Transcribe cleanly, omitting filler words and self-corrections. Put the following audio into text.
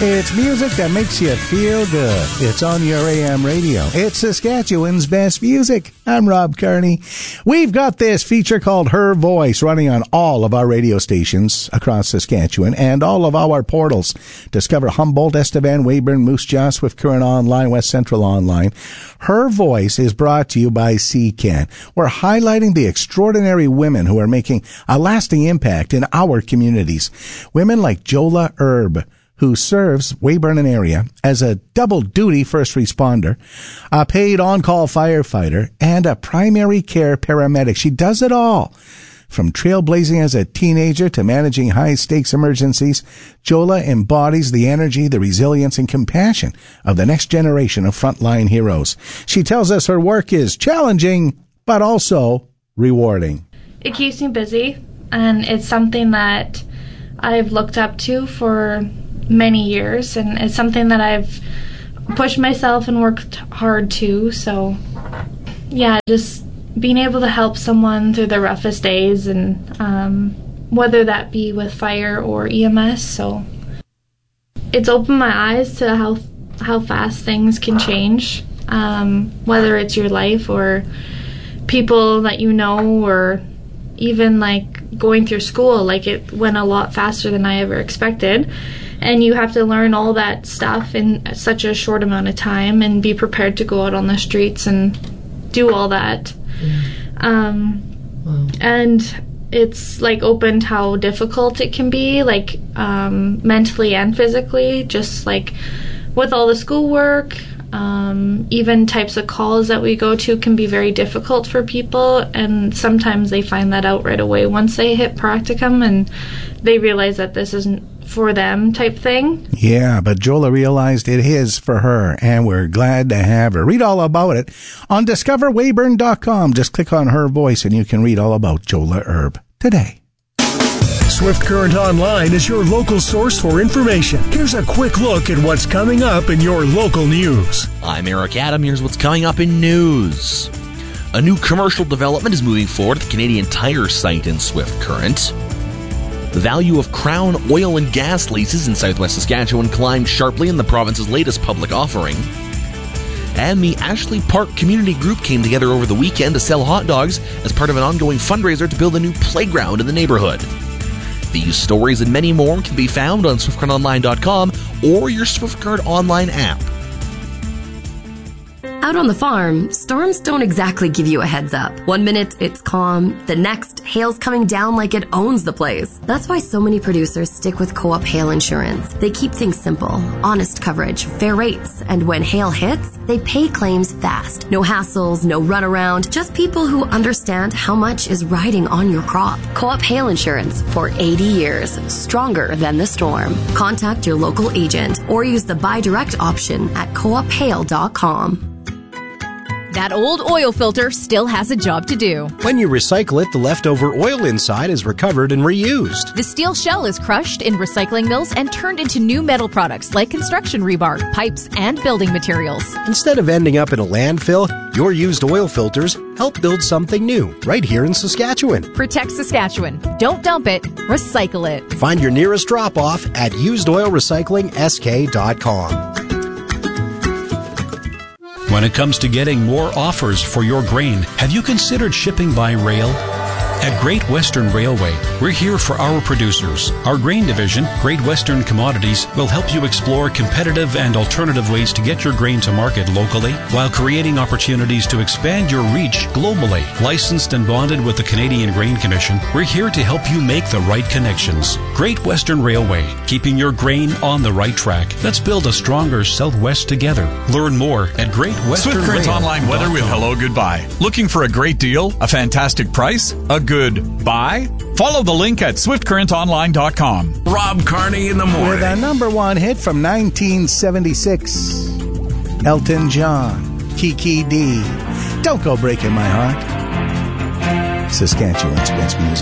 It's music that makes you feel good. It's on your AM radio. It's Saskatchewan's best music. I'm Rob Kearney. We've got this feature called Her Voice running on all of our radio stations across Saskatchewan and all of our portals. Discover Humboldt, Estevan, Weyburn, Moose Jaw, Swift Current Online, West Central Online. Her Voice is brought to you by CCAN. We're highlighting the extraordinary women who are making a lasting impact in our communities. Women like Jola Erb, who serves Weyburn area as a double-duty first responder, a paid on-call firefighter, and a primary care paramedic. She does it all. From trailblazing as a teenager to managing high-stakes emergencies, Jola embodies the energy, the resilience, and compassion of the next generation of frontline heroes. She tells us her work is challenging, but also rewarding. It keeps me busy, and it's something that I've looked up to for many years, and it's something that I've pushed myself and worked hard to. So yeah, just being able to help someone through the roughest days, and whether that be with fire or EMS. So it's opened my eyes to how fast things can change, whether it's your life or people that you know, or even like going through school. Like, it went a lot faster than I ever expected. And you have to learn all that stuff in such a short amount of time and be prepared to go out on the streets and do all that. Wow. And it's like opened how difficult it can be, like mentally and physically, just like with all the schoolwork. Even types of calls that we go to can be very difficult for people, and sometimes they find that out right away once they hit practicum and they realize that this isn't for them type thing. Yeah, but Jola realized it is for her, and we're glad to have her. Read all about it on discoverweyburn.com. Just click on Her Voice and you can read all about Jola Erb today. Swift Current Online is your local source for information. Here's a quick look at what's coming up in your local news. I'm Eric Adam. Here's what's coming up in news. A new commercial development is moving forward at the Canadian Tire site in Swift Current. The value of Crown oil and gas leases in southwest Saskatchewan climbed sharply in the province's latest public offering. And the Ashley Park Community Group came together over the weekend to sell hot dogs as part of an ongoing fundraiser to build a new playground in the neighborhood. These stories and many more can be found on SwiftCurrentOnline.com or your Swift Current Online app. Out on the farm, storms don't exactly give you a heads up. 1 minute, it's calm. The next, hail's coming down like it owns the place. That's why so many producers stick with Co-op Hail Insurance. They keep things simple, honest coverage, fair rates, and when hail hits, they pay claims fast. No hassles, no runaround, just people who understand how much is riding on your crop. Co-op Hail Insurance for 80 years, stronger than the storm. Contact your local agent or use the buy direct option at coophail.com. That old oil filter still has a job to do. When you recycle it, the leftover oil inside is recovered and reused. The steel shell is crushed in recycling mills and turned into new metal products like construction rebar, pipes, and building materials. Instead of ending up in a landfill, your used oil filters help build something new right here in Saskatchewan. Protect Saskatchewan. Don't dump it. Recycle it. Find your nearest drop-off at usedoilrecyclingsk.com. When it comes to getting more offers for your grain, have you considered shipping by rail? At Great Western Railway, we're here for our producers. Our grain division, Great Western Commodities, will help you explore competitive and alternative ways to get your grain to market locally while creating opportunities to expand your reach globally. Licensed and bonded with the Canadian Grain Commission, we're here to help you make the right connections. Great Western Railway, keeping your grain on the right track. Let's build a stronger Southwest together. Learn more at Great Western Railway. Swift Current Online weather with hello goodbye. Looking for a great deal, a fantastic price, a good buy? Follow the link at SwiftCurrentOnline.com. Rob Kearney in the morning. With a number one hit from 1976, Elton John, Kiki D. Don't go breaking my heart. Saskatchewan's best music.